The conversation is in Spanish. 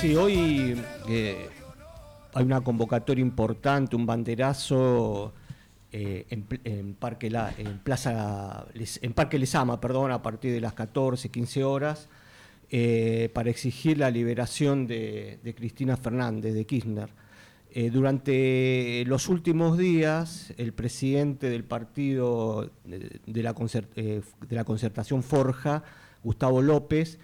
Sí, hoy hay una convocatoria importante, un banderazo en Parque Lezama, perdón, a partir de las 14, 15 horas, para exigir la liberación de Cristina Fernández, de Kirchner. Durante los últimos días, el presidente del partido de la Concertación Forja, Gustavo López,